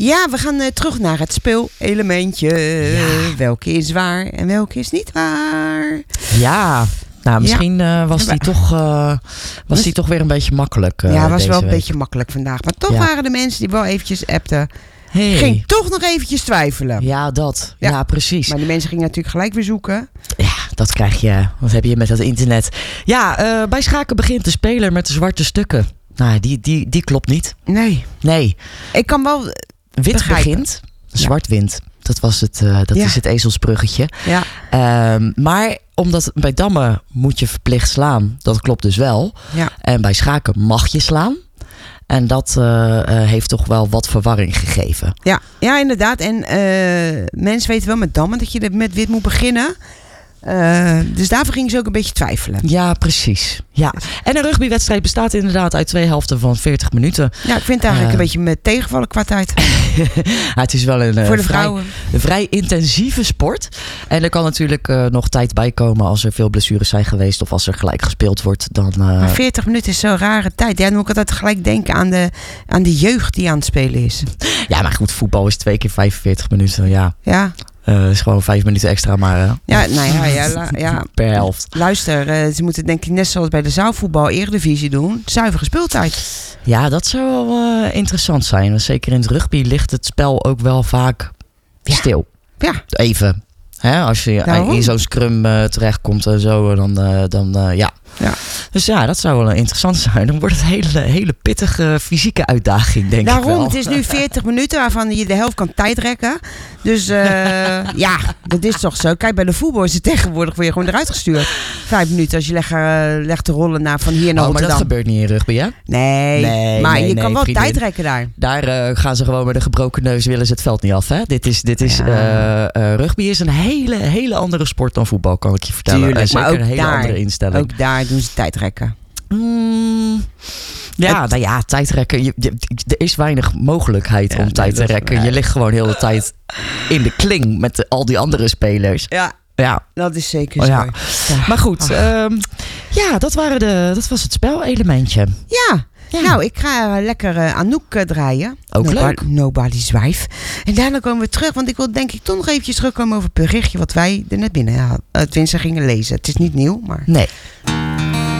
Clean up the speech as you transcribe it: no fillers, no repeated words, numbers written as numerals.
Ja, we gaan terug naar het speelelementje. Welke is waar en welke is niet waar? Ja, nou misschien was die toch weer een beetje makkelijk. Ja, was wel een week. beetje makkelijk vandaag. Maar toch waren de mensen die wel eventjes appten. Ging toch nog eventjes twijfelen. Ja, dat. Ja, precies. Maar die mensen gingen natuurlijk gelijk weer zoeken. Ja, dat krijg je. Wat heb je met dat internet? Ja, bij schaken begint de speler met de zwarte stukken. Nou, die klopt niet. Nee. Ik kan wel Wit begrijpen. begint, zwart wint. Dat was het. Is het ezelsbruggetje. Ja. Maar omdat bij dammen moet je verplicht slaan. Dat klopt dus wel. Ja. En bij schaken mag je slaan. En dat heeft toch wel wat verwarring gegeven. Ja, inderdaad. En mensen weten wel met dammen dat je er met wit moet beginnen. Dus daarvoor gingen ze ook een beetje twijfelen. Ja, precies. Ja. En een rugbywedstrijd bestaat inderdaad uit 2 helften van 40 minuten. Ja, ik vind het eigenlijk een beetje met tegenvallen qua tijd. Het is wel Voor de vrouwen. een vrij intensieve sport. En er kan natuurlijk nog tijd bij komen als er veel blessures zijn geweest. Of als er gelijk gespeeld wordt. Dan, Maar 40 minuten is zo'n rare tijd. Ja, dan moet ik altijd gelijk denken aan de jeugd die aan het spelen is. Ja, maar goed, voetbal is 2 keer 45 minuten. Ja. Is gewoon 5 minuten extra maar. Ja, nou ja. Per helft. Luister, ze moeten denk ik net zoals bij de zaalvoetbal Eredivisie doen. Zuivere speeltijd. Ja, dat zou wel interessant zijn. Want zeker in het rugby ligt het spel ook wel vaak stil. Ja. Even. Hè, als je in zo'n scrum terechtkomt en zo, dan. Ja. Dus ja, dat zou wel interessant zijn. Dan wordt het een hele pittige fysieke uitdaging, denk ik wel. Daarom, het is nu 40 minuten waarvan je de helft kan tijdrekken. Dus ja, dat is toch zo. Kijk, bij de voetbal is het tegenwoordig word je gewoon eruit gestuurd. 5 minuten als je legt te rollen naar van hier naar Rotterdam. Maar dat gebeurt niet in rugby, hè? Nee, maar je kan wel vriendin. tijdrekken daar. Daar gaan ze gewoon met een gebroken neus, willen ze het veld niet af, hè? Rugby is een hele andere sport dan voetbal, kan ik je vertellen. Tuurlijk, en zeker maar ook een hele andere instelling. Ook daar doen ze tijdrekken. Tijdrekken. Er is weinig mogelijkheid om tijd te rekken. Je ligt gewoon heel de tijd in de kling met al die andere spelers. Ja. Dat is zeker zo. Ja. Maar goed, dat was het spelelementje. Ja. Nou, ik ga lekker Anouk draaien. Ook leuk. Nobody's Wife. En daarna komen we terug, want ik wil denk ik toch nog eventjes terugkomen over het berichtje wat wij er net binnen hadden. Tenminste gingen lezen. Het is niet nieuw, maar... Nee.